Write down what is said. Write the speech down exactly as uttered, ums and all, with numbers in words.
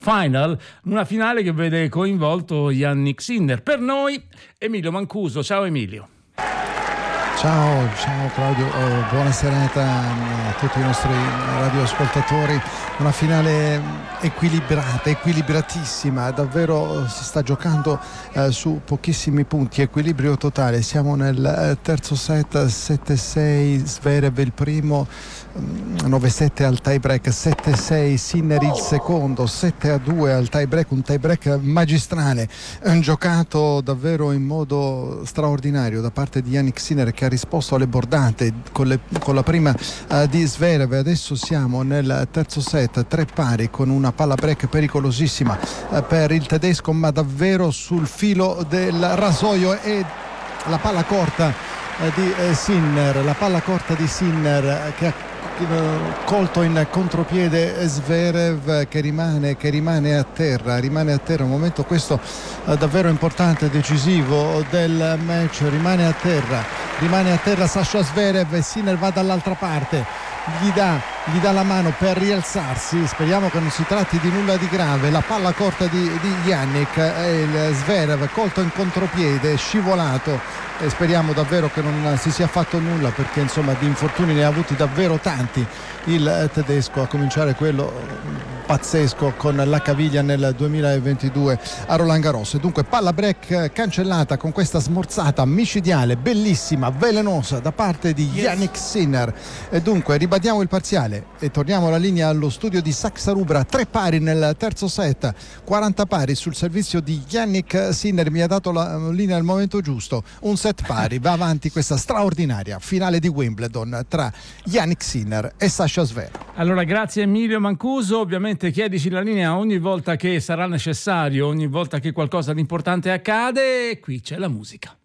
Final, una finale che vede coinvolto Jannik Sinner. Per noi Emilio Mancuso. Ciao Emilio. Ciao, ciao Claudio, eh, buona serata a tutti i nostri radioascoltatori. Una finale equilibrata, equilibratissima, davvero si sta giocando eh, su pochissimi punti, equilibrio totale. Siamo nel eh, terzo set, sette sei Zverev il primo, nove sette al tie break, sette sei Sinner il secondo, sette a due al tie break, un tie break magistrale, un giocato davvero in modo straordinario da parte di Jannik Sinner, che ha risposto alle bordate con, le, con la prima uh, di Zverev. Adesso siamo nel terzo set, tre pari, con una palla break pericolosissima uh, per il tedesco, ma davvero sul filo del rasoio, e la palla corta uh, di uh, Sinner, la palla corta di Sinner uh, che ha colto in contropiede Zverev, che rimane, che rimane a terra, rimane a terra, un momento questo eh, davvero importante, decisivo del match. Rimane a terra, rimane a terra Sasha Zverev, e Sinner va dall'altra parte, gli dà, gli dà la mano per rialzarsi. Speriamo che non si tratti di nulla di grave. La palla corta di, di Jannik, e il Zverev colto in contropiede, scivolato, e speriamo davvero che non si sia fatto nulla, perché insomma di infortuni ne ha avuti davvero tanti il tedesco, a cominciare quello pazzesco con la caviglia nel duemilaventidue a Roland Garros. Dunque palla break cancellata con questa smorzata micidiale, bellissima, velenosa da parte di Jannik Sinner. E dunque ribadiamo il parziale e torniamo alla linea allo studio di Saxa Rubra. Tre pari nel terzo set, quaranta pari sul servizio di Jannik Sinner. Mi ha dato la linea al momento giusto. Un set pari, va avanti questa straordinaria finale di Wimbledon tra Jannik Sinner e Sasha Zverev. Allora grazie Emilio Mancuso, ovviamente chiedici la linea ogni volta che sarà necessario, ogni volta che qualcosa di importante accade. Qui c'è la musica.